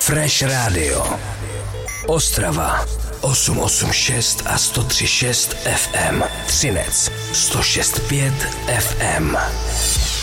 Fresh Radio Ostrava 886 a 103.6 FM, Třinec 106.5 FM.